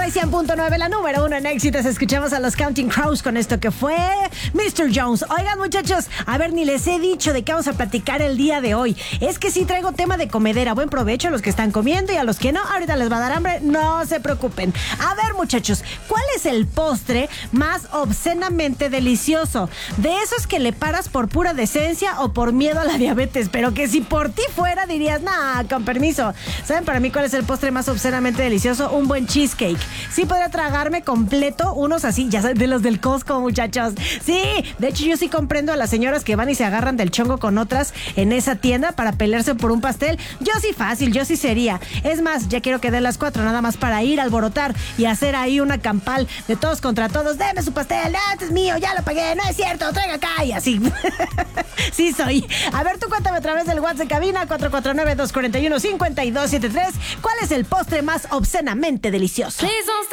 Monterrey 100.9, la número 1 en éxitos. Escuchamos a los Counting Crows con esto que fue Mr. Jones. Oigan, muchachos, a ver, ni les he dicho de qué vamos a platicar el día de hoy. Es que sí traigo tema de comedera. Buen provecho a los que están comiendo y a los que no. Ahorita les va a dar hambre, no se preocupen. A ver, muchachos, ¿cuál es el postre más obscenamente delicioso? De esos que le paras por pura decencia o por miedo a la diabetes, pero que si por ti fuera dirías, nah, con permiso. ¿Saben para mí cuál es el postre más obscenamente delicioso? Un buen cheesecake. Sí podría tragarme completo unos así, ya saben, de los del Costco, muchachos. Sí, de hecho yo sí comprendo a las señoras que van y se agarran del chongo con otras en esa tienda para pelearse por un pastel. Yo sí fácil, yo sí sería. Es más, ya quiero que den las 4 nada más para ir a alborotar y hacer ahí una campal de todos contra todos. Deme su pastel, no, este es mío, ya lo pagué, no es cierto, traiga acá y así. Sí soy. A ver, tú cuéntame a través del WhatsApp de cabina 449-241-5273. ¿Cuál es el postre más obscenamente delicioso? Please don't stop.